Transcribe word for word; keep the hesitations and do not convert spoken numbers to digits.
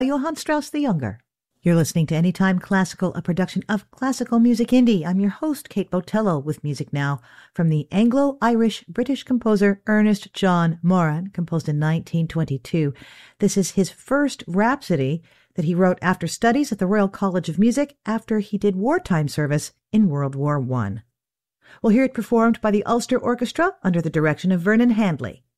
Johann Strauss the Younger. You're listening to Anytime Classical, a production of Classical Music Indie. I'm your host, Kate Botello, with music now from the Anglo-Irish-British composer Ernest John Moran, composed in nineteen twenty-two. This is his first rhapsody that he wrote after studies at the Royal College of Music after he did wartime service in World War One. We'll hear it performed by the Ulster Orchestra under the direction of Vernon Handley.